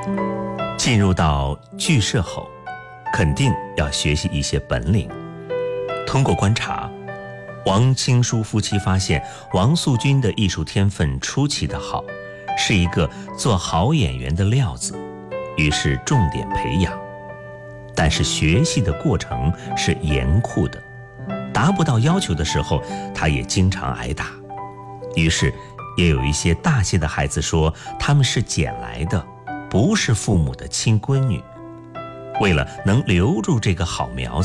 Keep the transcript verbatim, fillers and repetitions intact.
进入到剧社后，肯定要学习一些本领。通过观察，王青书夫妻发现王素君的艺术天分出奇的好，是一个做好演员的料子，于是重点培养。但是学习的过程是严酷的，达不到要求的时候，他也经常挨打。于是也有一些大些的孩子说他们是捡来的，不是父母的亲闺女。为了能留住这个好苗子，